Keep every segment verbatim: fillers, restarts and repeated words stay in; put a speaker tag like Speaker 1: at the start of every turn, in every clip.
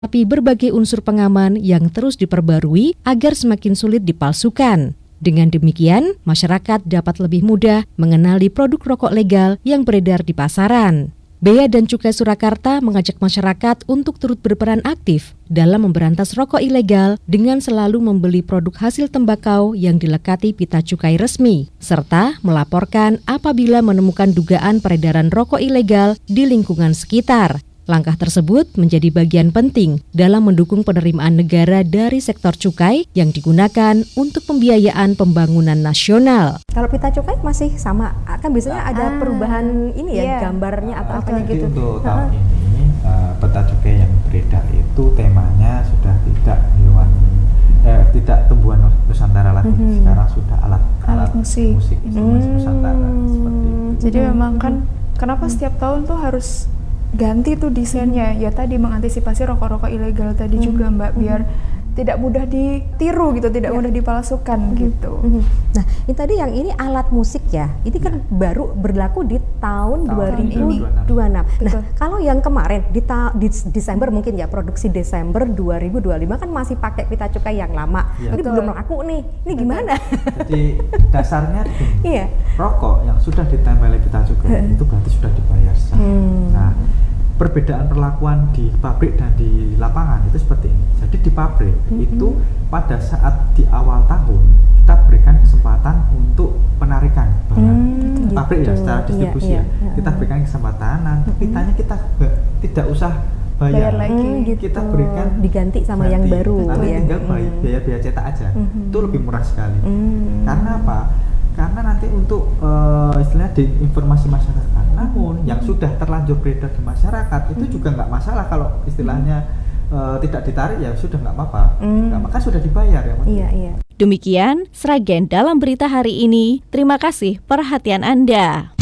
Speaker 1: tapi berbagai unsur pengaman yang terus diperbarui agar semakin sulit dipalsukan. Dengan demikian, masyarakat dapat lebih mudah mengenali produk rokok legal yang beredar di pasaran. Bea dan Cukai Surakarta mengajak masyarakat untuk turut berperan aktif dalam memberantas rokok ilegal dengan selalu membeli produk hasil tembakau yang dilekati pita cukai resmi, serta melaporkan apabila menemukan dugaan peredaran rokok ilegal di lingkungan sekitar. Langkah tersebut menjadi bagian penting dalam mendukung penerimaan negara dari sektor cukai yang digunakan untuk pembiayaan pembangunan nasional.
Speaker 2: Kalau pita cukai masih sama, kan biasanya ada ah, perubahan ini ya, iya. gambarnya atau apa
Speaker 3: Jadi
Speaker 2: gitu.
Speaker 3: untuk tahun uh-huh. ini uh, peta cukai yang beredar itu temanya sudah tidak hewan, eh, tidak tumbuhan Nusantara lagi, uh-huh. sekarang sudah alat alat, alat musik, musik hmm. Nusantara seperti itu.
Speaker 4: Jadi hmm. memang kan kenapa hmm. setiap tahun tuh harus ganti tuh desainnya, ya tadi mengantisipasi rokok-rokok ilegal tadi hmm. juga Mbak, biar hmm. tidak mudah ditiru gitu, tidak ya. mudah dipalsukan hmm. gitu.
Speaker 2: Hmm. Nah, ini tadi yang ini alat musik ya, ini kan ya. baru berlaku di tahun, tahun dua ribu dua puluh enam. Nah, kalau yang kemarin di, ta- di Desember mungkin ya, produksi Desember dua ribu dua puluh lima kan masih pakai pita cukai yang lama. Ya. Ini Betul. belum laku nih, ini Betul. gimana?
Speaker 3: Jadi dasarnya
Speaker 2: iya.
Speaker 3: rokok yang sudah ditempeli pita cukai itu berarti sudah dibayar sah. Hmm. Nah, perbedaan perlakuan di pabrik dan di lapangan itu seperti ini. Jadi di pabrik mm-hmm. itu pada saat di awal tahun kita berikan kesempatan untuk penarikan barang mm, pabrik gitu. ya secara distribusi yeah, yeah, ya. Kita berikan kesempatan, nanti mm-hmm. pitanya kita tidak usah bayar,
Speaker 4: bayar lagi.
Speaker 2: Mm, gitu.
Speaker 3: Kita berikan
Speaker 2: diganti sama ganti. yang baru.
Speaker 3: Nanti
Speaker 2: ya.
Speaker 3: tinggal bayar
Speaker 2: mm.
Speaker 3: biaya-biaya cetak aja. Mm-hmm. Itu lebih murah sekali. Mm. Karena apa? Karena nanti untuk uh, istilahnya di informasi masyarakat. Namun yang sudah terlanjur beredar di masyarakat itu juga nggak masalah kalau istilahnya uh, tidak ditarik, ya sudah nggak apa-apa, mm. maka sudah dibayar ya.
Speaker 2: Iya, iya.
Speaker 1: Demikian Sragen dalam berita hari ini. Terima kasih perhatian Anda.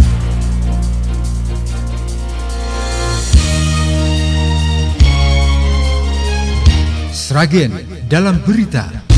Speaker 5: Sragen dalam berita.